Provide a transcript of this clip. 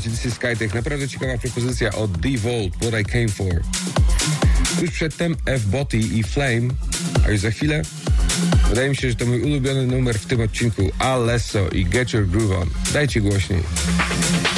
słuchajcie, This is Skytech. Naprawdę ciekawa propozycja od The Vault, What I Came For. Tuż przedtem F-Boty i Flame, a już za chwilę wydaje mi się, że to mój ulubiony numer w tym odcinku, Alesso i Get Your Groove On. Dajcie głośniej.